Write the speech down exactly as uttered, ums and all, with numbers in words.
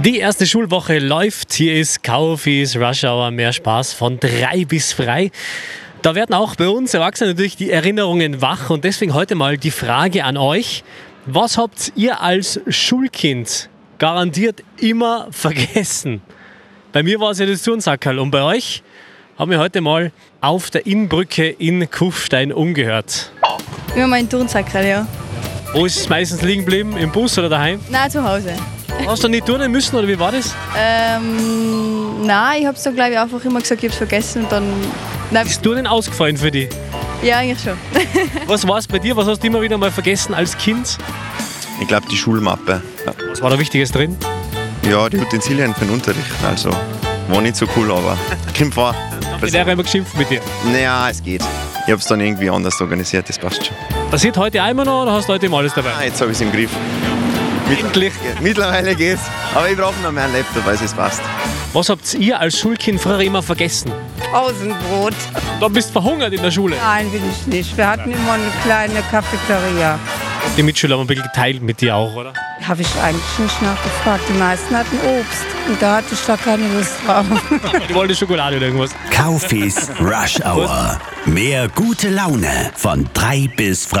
Die erste Schulwoche läuft. Hier ist Kaufis Rush Hour. Mehr Spaß von drei bis frei. Da werden auch bei uns Erwachsenen natürlich die Erinnerungen wach. Und deswegen heute mal die Frage an euch. Was habt ihr als Schulkind garantiert immer vergessen? Bei mir war es ja das Turnsackerl. Und bei euch haben wir heute mal auf der Innbrücke in Kufstein umgehört. Ja, mein Turnsackerl, ja. Wo ist es meistens liegen geblieben? Im Bus oder daheim? Nein, zu Hause. Hast du nicht turnen müssen oder wie war das? Ähm, nein, ich hab's da glaube ich einfach immer gesagt, ich hab's vergessen und dann... Nein. Ist Turnen ausgefallen für dich? Ja, eigentlich schon. Was war es bei dir? Was hast du immer wieder mal vergessen als Kind? Ich glaube die Schulmappe. Ja. Was war da Wichtiges drin? Ja, die Utensilien für den Unterricht. Also war nicht so cool, aber kommt vor. Hat die Lehrer immer geschimpft mit dir? Naja, es geht. Ich habe es dann irgendwie anders organisiert, das passt schon. Passiert heute einmal noch oder hast du heute immer alles dabei? Ah, jetzt habe ich es im Griff. Endlich. Mittlerweile geht's. Aber ich brauche noch mehr einen Laptop, weil es passt. Was habt ihr als Schulkind früher immer vergessen? Pausenbrot. Du bist verhungert in der Schule. Nein, bin ich nicht. Wir hatten immer eine kleine Cafeteria. Die Mitschüler haben ein bisschen geteilt mit dir auch, oder? Habe ich eigentlich nicht nachgefragt. Die meisten hatten Obst. Und da hatte ich da keine Lust drauf. Die wollten Schokolade oder irgendwas. Kaufis Rush Hour. Mehr gute Laune von drei bis frei.